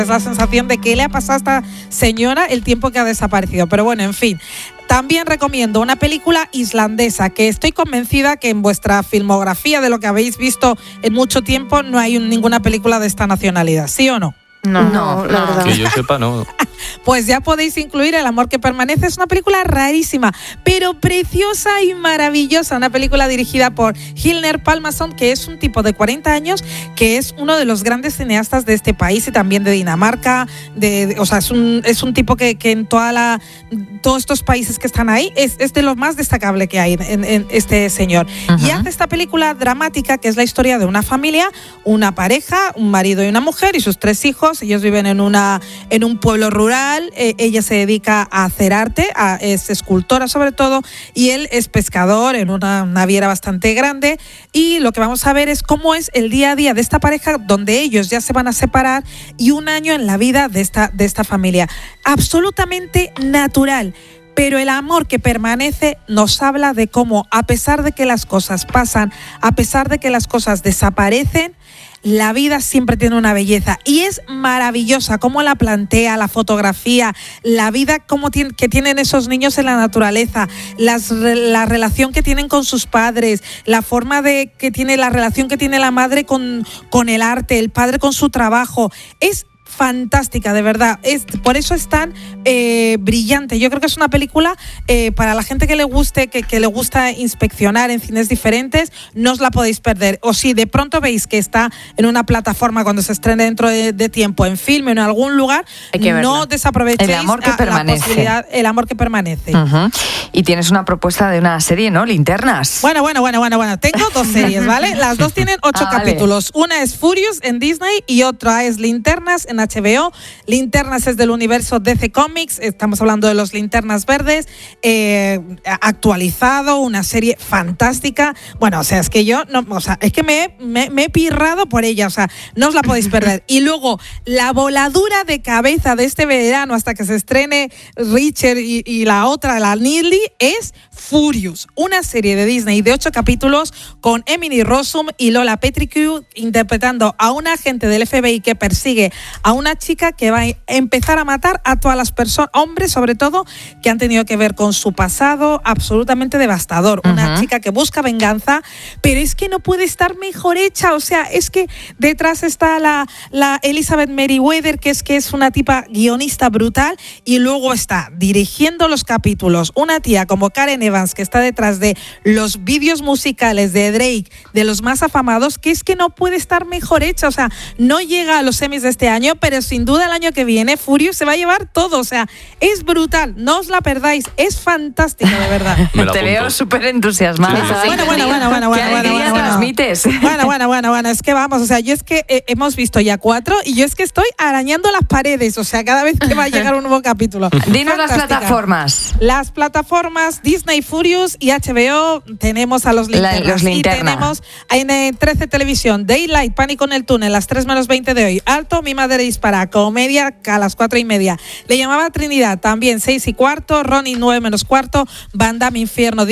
Es la sensación de qué le ha pasado a esta señora el tiempo que ha desaparecido. Pero bueno, en fin. También recomiendo una película islandesa que estoy convencida que en vuestra filmografía, de lo que habéis visto en mucho tiempo, no hay ninguna película de esta nacionalidad, ¿sí o no? No, la verdad. Que yo sepa, no. Pues ya podéis incluir El amor que permanece. Es una película rarísima, pero preciosa y maravillosa. Una película dirigida por Hilner Pálmason, que es un tipo de 40 años, que es uno de los grandes cineastas de este país y también de Dinamarca. O sea, es un tipo que en todos estos países que están ahí es de lo más destacable que hay en este señor. Uh-huh. Y hace esta película dramática, que es la historia de una familia, una pareja, un marido y una mujer y sus 3 hijos. Ellos viven en un pueblo rural. Ella se dedica a hacer arte, es escultora sobre todo, y él es pescador en una naviera bastante grande. Y lo que vamos a ver es cómo es el día a día de esta pareja, donde ellos ya se van a separar, y un año en la vida de esta familia. Absolutamente natural. Pero el amor que permanece nos habla de cómo, a pesar de que las cosas pasan, a pesar de que las cosas desaparecen, la vida siempre tiene una belleza y es maravillosa cómo la plantea, la fotografía, la vida que tienen esos niños en la naturaleza, la relación que tienen con sus padres, la forma que tiene la relación que tiene la madre con el arte, el padre con su trabajo. Es fantástica, de verdad. Por eso es tan brillante. Yo creo que es una película para la gente que le guste, que le gusta inspeccionar en cines diferentes. No os la podéis perder. O si de pronto veis que está en una plataforma cuando se estrene dentro de tiempo, en film, en algún lugar, no desaprovechéis la posibilidad. El amor que permanece. Uh-huh. Y tienes una propuesta de una serie, ¿no? Linternas. Bueno. Tengo 2 series, ¿vale? Las 2 tienen 8 capítulos. Una es Furious en Disney y otra es Linternas en HBO. Linternas es del universo DC Comics. Estamos hablando de los Linternas Verdes, actualizado, una serie fantástica. Bueno, o sea, es que me he pirrado por ella, o sea, no os la podéis perder. Y luego, la voladura de cabeza de este verano hasta que se estrene Richard y la otra, la Nearly, es Furious, una serie de Disney de 8 capítulos con Emily Rossum y Lola Petricu interpretando a un agente del FBI que persigue a una chica que va a empezar a matar a todas las personas, hombres sobre todo, que han tenido que ver con su pasado absolutamente devastador. Uh-huh. Una chica que busca venganza, pero es que no puede estar mejor hecha. O sea, es que detrás está la Elizabeth Merriweather, que es una tipa guionista brutal, y luego está dirigiendo los capítulos una tía como Karen Evans, que está detrás de los vídeos musicales de Drake, de los más afamados, que es que no puede estar mejor hecha. O sea, no llega a los Emmys de este año, pero sin duda el año que viene Furious se va a llevar todo. O sea, es brutal, no os la perdáis, es fantástica, de verdad. Te veo súper entusiasmada. Sí. Bueno. ¿Qué alegría transmites? Bueno, es que vamos, o sea, yo es que hemos visto ya 4 y yo es que estoy arañando las paredes, o sea, cada vez que va a llegar un nuevo capítulo. Dinos las plataformas. Las plataformas Disney, Furious y HBO. Tenemos a los Linternas. Y tenemos en 13 Televisión, Daylight, Pánico en el Túnel, las 3:20 de hoy. Alto, Mi Madre Dispara, comedia a las 4:30. Le llamaba Trinidad, también 6:15. Ronnie, 9:15. Van Damme, Infierno,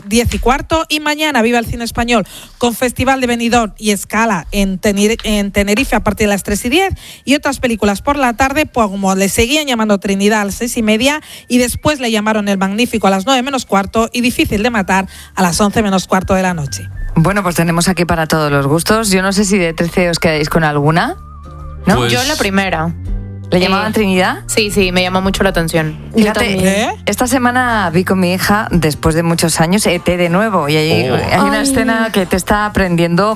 10:15. Y mañana, Viva el Cine Español, con Festival de Benidorm y Escala en Tenerife a partir de las 3:10. Y otras películas por la tarde, pues como le seguían llamando Trinidad a las 6:30. Y después le llamaron El Magnífico a las 9:15 y Difícil de Matar a las 11:15 de la noche. Bueno, pues tenemos aquí para todos los gustos. Yo no sé si de 13 os quedáis con alguna, ¿no? Pues yo la primera. ¿Le llamaban Trinidad? Sí, me llamó mucho la atención. Fíjate, esta semana vi con mi hija, después de muchos años, ET de nuevo. Y hay una escena que te está aprendiendo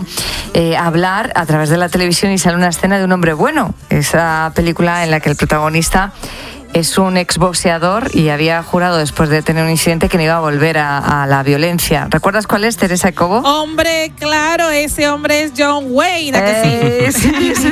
a hablar a través de la televisión y sale una escena de Un hombre bueno. Esa película en la que el protagonista es un exboxeador y había jurado después de tener un incidente que no iba a volver a la violencia. ¿Recuerdas cuál es, Teresa Cobo? Hombre, claro, ese hombre es John Wayne, ¿a que sí?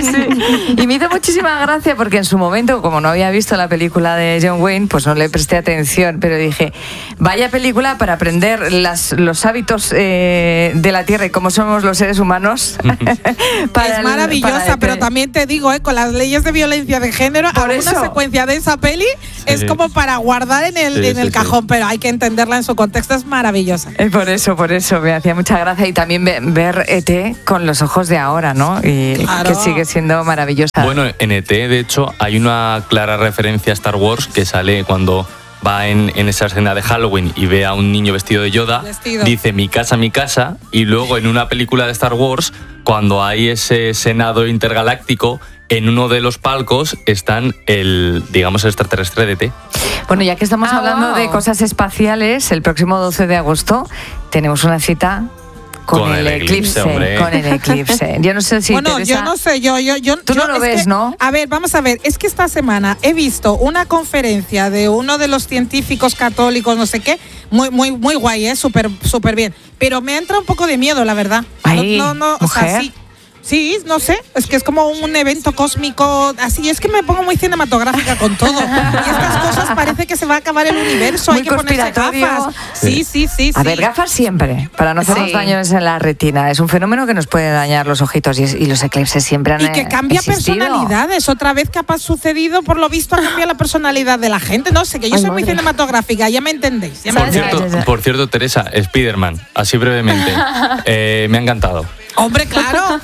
Sí. Y me hizo muchísima gracia porque en su momento, como no había visto la película de John Wayne, pues no le presté atención, pero dije, vaya película para aprender los hábitos de la Tierra y cómo somos los seres humanos. Es maravillosa, pero también te digo, con las leyes de violencia de género, alguna secuencia de esa peli peli es como para guardar en el cajón, pero hay que entenderla en su contexto, es maravillosa. Por eso me hacía mucha gracia y también ver ET con los ojos de ahora, ¿no? Y claro, que sigue siendo maravillosa. Bueno, en ET, de hecho, hay una clara referencia a Star Wars que sale cuando va en esa escena de Halloween y ve a un niño vestido de Yoda, dice mi casa, y luego en una película de Star Wars, cuando hay ese senado intergaláctico, en uno de los palcos están el extraterrestre de ET. Bueno, ya que estamos hablando de cosas espaciales, el próximo 12 de agosto tenemos una cita con el eclipse, hombre. Con el eclipse. Yo no sé si Teresa, yo no sé, tú no lo ves, ¿no? A ver, vamos a ver, es que esta semana he visto una conferencia de uno de los científicos católicos, no sé qué, muy guay, súper bien, pero me entra un poco de miedo, la verdad. Ay, no, o sea, sí, no sé, es que es como un evento cósmico, así, es que me pongo muy cinematográfica con todo. Y estas cosas parece que se va a acabar el universo, muy hay que ponerse gafas. Sí. A ver, gafas siempre, para no hacernos daños en la retina. Es un fenómeno que nos puede dañar los ojitos y los eclipses siempre han existido. Y que cambia personalidades. Otra vez que ha sucedido, por lo visto, ha cambiado la personalidad de la gente. No sé, que yo soy muy cinematográfica, ya me entendéis. Por cierto, Teresa, Spider-Man, así brevemente, me ha encantado. Hombre, claro,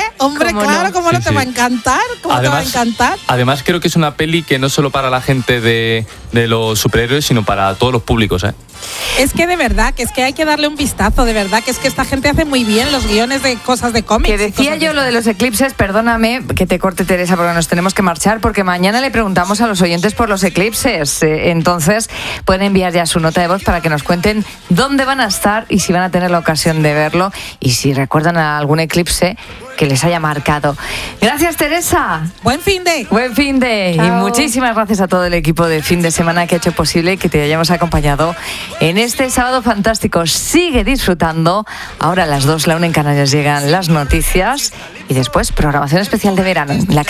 claro, ¿cómo no te va a encantar? ¿Cómo te va a encantar? Además, creo que es una peli que no solo para la gente de los superhéroes, sino para todos los públicos, ¿eh? Es que de verdad, que es que hay que darle un vistazo, de verdad, que es que esta gente hace muy bien los guiones de cosas de cómics. Que decía yo lo de los eclipses, perdóname que te corte, Teresa, porque nos tenemos que marchar, porque mañana le preguntamos a los oyentes por los eclipses. Entonces, pueden enviar ya su nota de voz para que nos cuenten dónde van a estar y si van a tener la ocasión de verlo y si recuerdan a algún eclipse que les haya marcado. Gracias, Teresa. Buen fin de. Chao. Y muchísimas gracias a todo el equipo de Fin de Semana que ha hecho posible que te hayamos acompañado en este sábado fantástico. Sigue disfrutando. Ahora a las 2, la 1 en Canarias, llegan las noticias y después programación especial de verano.